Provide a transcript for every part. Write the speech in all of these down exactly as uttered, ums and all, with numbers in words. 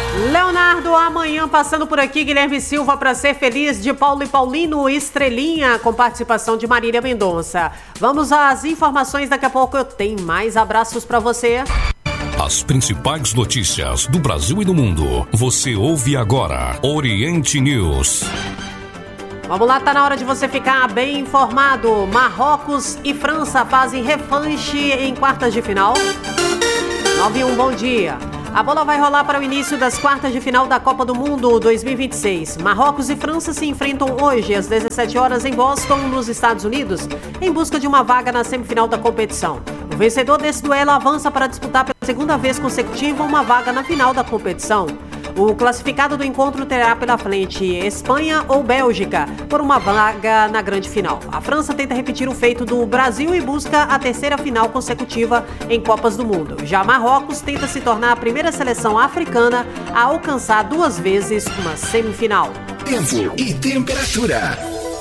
Leonardo, amanhã passando por aqui, Guilherme Silva para ser feliz, de Paulo e Paulino, Estrelinha, com participação de Marília Mendonça. Vamos às informações, daqui a pouco eu tenho mais abraços para você. As principais notícias do Brasil e do mundo, você ouve agora, Oriente News. Vamos lá, tá na hora de você ficar bem informado. Marrocos e França fazem revanche em quartas de final. nove e um, bom dia. A bola vai rolar para o início das quartas de final da Copa do Mundo dois mil e vinte e seis. Marrocos e França se enfrentam hoje às dezessete horas em Boston, nos Estados Unidos, em busca de uma vaga na semifinal da competição. O vencedor desse duelo avança para disputar pela segunda vez consecutiva uma vaga na final da competição. O classificado do encontro terá pela frente Espanha ou Bélgica por uma vaga na grande final. A França tenta repetir o feito do Brasil e busca a terceira final consecutiva em Copas do Mundo. Já Marrocos tenta se tornar a primeira seleção africana a alcançar duas vezes uma semifinal. Tempo e temperatura.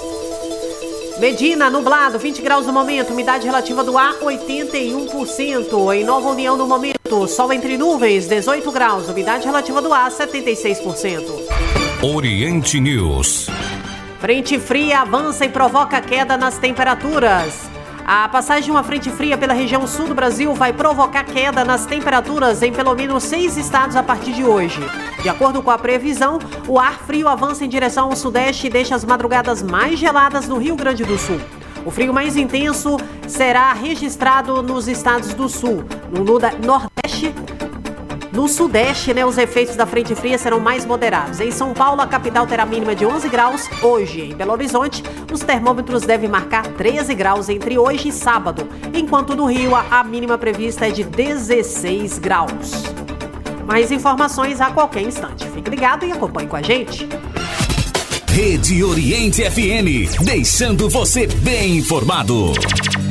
Medina, nublado, vinte graus no momento, umidade relativa do ar oitenta e um por cento. Em Nova União no momento, sol entre nuvens, dezoito graus, umidade relativa do ar setenta e seis por cento. Oriente News. Frente fria avança e provoca queda nas temperaturas. A passagem de uma frente fria pela região sul do Brasil vai provocar queda nas temperaturas em pelo menos seis estados a partir de hoje. De acordo com a previsão, o ar frio avança em direção ao sudeste e deixa as madrugadas mais geladas no Rio Grande do Sul. O frio mais intenso será registrado nos estados do sul. No nordeste, no sudeste, né, os efeitos da frente fria serão mais moderados. Em São Paulo, a capital terá mínima de onze graus hoje. Em Belo Horizonte, os termômetros devem marcar treze graus entre hoje e sábado, enquanto no Rio a mínima prevista é de dezesseis graus. Mais informações a qualquer instante. Fique ligado e acompanhe com a gente. Rede Oriente F M, deixando você bem informado.